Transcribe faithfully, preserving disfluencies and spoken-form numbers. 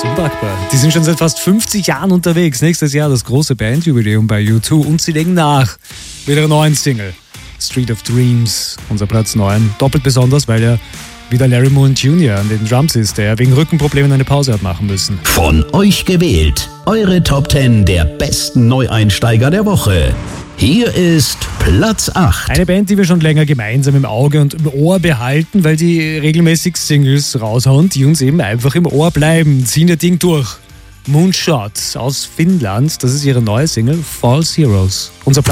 Unpackbar. Die sind schon seit fast fünfzig Jahren unterwegs. Nächstes Jahr das große Bandjubiläum bei U zwei und sie legen nach mit ihrer neuen Single Street of Dreams, unser Platz neun. Doppelt besonders, weil er wieder Larry Mullen Junior an den Drums ist, der wegen Rückenproblemen eine Pause hat machen müssen. Von euch gewählt. Eure Top zehn der besten Neueinsteiger der Woche. Hier ist Platz acht. Eine Band, die wir schon länger gemeinsam im Auge und im Ohr behalten, weil die regelmäßig Singles raushauen, die uns eben einfach im Ohr bleiben, ziehen ihr Ding durch. Moonshot aus Finnland, das ist ihre neue Single False Heroes. Unser Platz